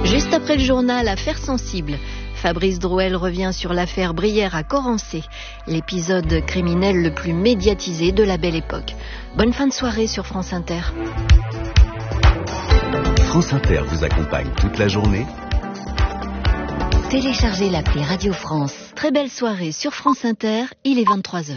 Juste après le journal, affaire sensible. Fabrice Drouel revient sur l'affaire Brière à Corancé, l'épisode criminel le plus médiatisé de la Belle Époque. Bonne fin de soirée sur France Inter. France Inter vous accompagne toute la journée. Téléchargez l'appli Radio France. Très belle soirée sur France Inter, il est 23h.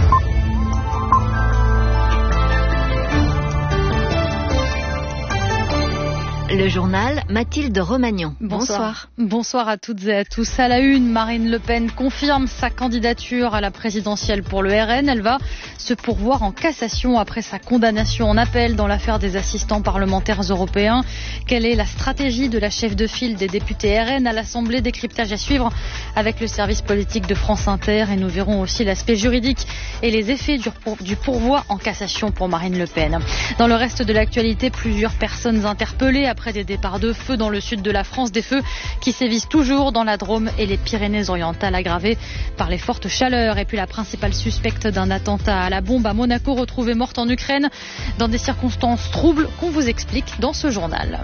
Le journal, Mathilde Romagnan. Bonsoir. Bonsoir à toutes et à tous. À la une, Marine Le Pen confirme sa candidature à la présidentielle pour le RN. Elle va se pourvoir en cassation après sa condamnation en appel dans l'affaire des assistants parlementaires européens. Quelle est la stratégie de la chef de file des députés RN à l'Assemblée? Décryptage à suivre avec le service politique de France Inter. Et nous verrons aussi l'aspect juridique et les effets du pourvoi en cassation pour Marine Le Pen. Dans le reste de l'actualité, plusieurs personnes interpellées après des départs de feu dans le sud de la France, des feux qui sévissent toujours dans la Drôme et les Pyrénées-Orientales, aggravés par les fortes chaleurs. Et puis la principale suspecte d'un attentat à la bombe à Monaco, retrouvée morte en Ukraine dans des circonstances troubles qu'on vous explique dans ce journal.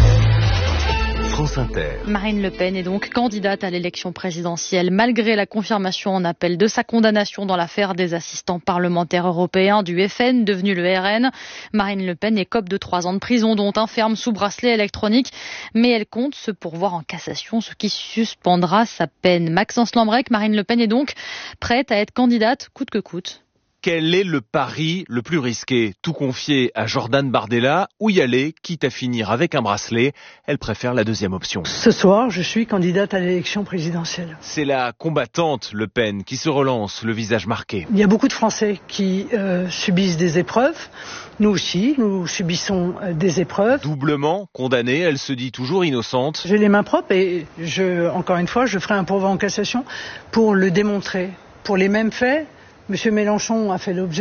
France Inter. Marine Le Pen est donc candidate à l'élection présidentielle malgré la confirmation en appel de sa condamnation dans l'affaire des assistants parlementaires européens du FN, devenu le RN. Marine Le Pen écope de 3 ans de prison, dont un ferme sous bracelet électronique, mais elle compte se pourvoir en cassation, ce qui suspendra sa peine. Maxence Lambrec, Marine Le Pen est donc prête à être candidate coûte que coûte. Quel est le pari le plus risqué? Tout confier à Jordan Bardella ou y aller, quitte à finir avec un bracelet? Elle préfère la deuxième option. Ce soir, je suis candidate à l'élection présidentielle. C'est la combattante Le Pen qui se relance, le visage marqué. Il y a beaucoup de Français qui subissent des épreuves. Nous aussi, nous subissons des épreuves. Doublement condamnée, elle se dit toujours innocente. J'ai les mains propres et encore une fois, je ferai un pourvoi en cassation pour le démontrer. Pour les mêmes faits, M. Mélenchon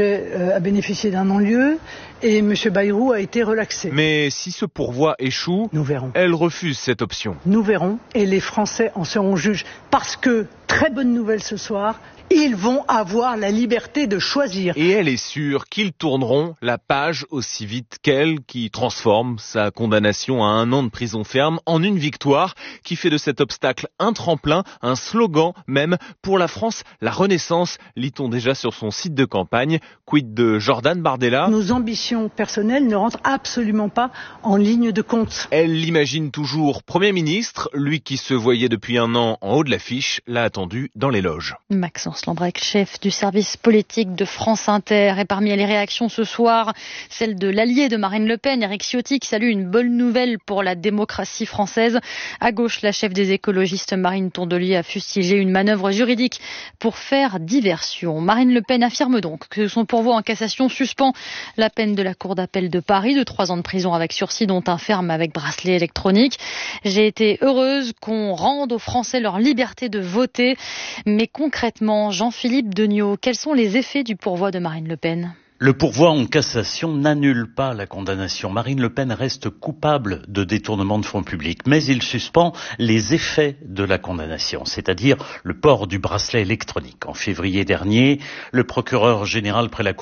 a bénéficié d'un non-lieu et M. Bayrou a été relaxé. Mais si ce pourvoi échoue, nous verrons. Elle refuse cette option. Nous verrons et les Français en seront juges. Parce que, très bonne nouvelle ce soir, ils vont avoir la liberté de choisir. Et elle est sûre qu'ils tourneront la page aussi vite qu'elle, qui transforme sa condamnation à 1 an de prison ferme en une victoire, qui fait de cet obstacle un tremplin, un slogan même pour la France, la renaissance, lit-on déjà sur son site de campagne. Quid de Jordan Bardella? Nos ambitions personnelles ne rentrent absolument pas en ligne de compte. Elle l'imagine toujours Premier ministre, lui qui se voyait depuis 1 an en haut de l'affiche, l'a attendu dans les loges. Maxence Lambrec, chef du service politique de France Inter. Et parmi les réactions ce soir, celle de l'allié de Marine Le Pen, Éric Ciotti, qui salue une bonne nouvelle pour la démocratie française. À gauche, la chef des écologistes, Marine Tondelier, a fustigé une manœuvre juridique pour faire diversion. Marine Le Pen affirme donc que son pourvoi en cassation suspend la peine de la Cour d'appel de Paris de 3 ans de prison avec sursis, dont un ferme avec bracelet électronique. J'ai été heureuse qu'on rende aux Français leur liberté de voter. Mais concrètement, Jean-Philippe Degnaud, quels sont les effets du pourvoi de Marine Le Pen ? Le pourvoi en cassation n'annule pas la condamnation. Marine Le Pen reste coupable de détournement de fonds publics, mais il suspend les effets de la condamnation, c'est-à-dire le port du bracelet électronique. En février dernier, le procureur général près la